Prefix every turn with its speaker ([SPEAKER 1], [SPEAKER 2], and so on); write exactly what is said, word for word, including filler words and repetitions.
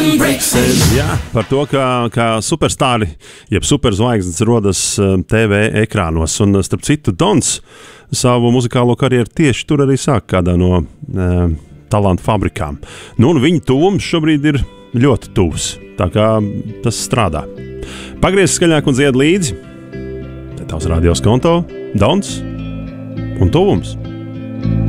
[SPEAKER 1] Jā, par to, kā, kā superstāri, jeb superzvaigznes rodas T V ekrānos. Un, starp citu, Dons savu muzikālo karjeru tieši tur arī sāk kādā no e, talantu fabrikām. Nu, un viņa tuvums šobrīd ir ļoti tuvs, tā kā tas strādā. Pagriez skaļāk un dzied līdzi. Te tavs radios konto, Dons un tuvums.